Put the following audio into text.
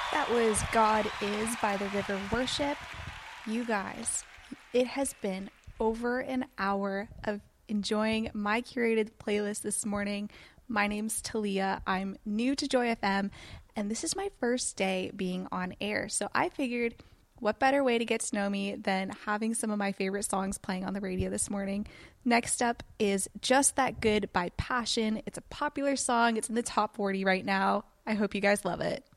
That was God Is by The River Worship. You guys, it has been over an hour of enjoying my curated playlist this morning. My name's Talia. I'm new to Joy FM, and this is my first day being on air. So I figured, what better way to get to know me than having some of my favorite songs playing on the radio this morning? Next up is Just That Good by Passion. It's a popular song. It's in the top 40 right now. I hope you guys love it.